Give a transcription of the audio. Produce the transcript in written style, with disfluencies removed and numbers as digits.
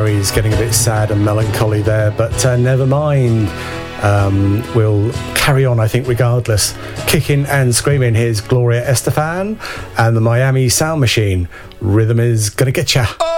Gary's getting a bit sad and melancholy there, but never mind. We'll carry on, I think, regardless. Kicking and screaming. Here's Gloria Estefan and the Miami Sound Machine. Rhythm is gonna get ya.